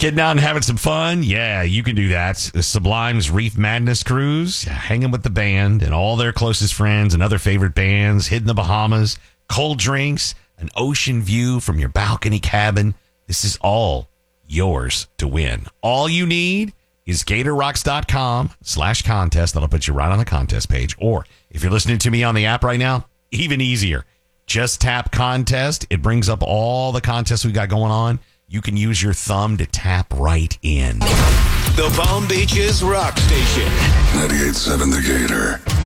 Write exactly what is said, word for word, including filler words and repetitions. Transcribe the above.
Getting out and having some fun? Yeah, you can do that. Sublime's Reef Madness Cruise, hanging with the band and all their closest friends and other favorite bands, hitting the Bahamas, cold drinks, an ocean view from your balcony cabin. This is all yours to win. All you need is GatorRocks.com slash contest. That'll put you right on the contest page. Or if you're listening to me on the app right now, even easier. Just tap contest. It brings up all the contests we got going on. You can use your thumb to tap right in. The Palm Beaches Rock Station. ninety-eight point seven The Gator.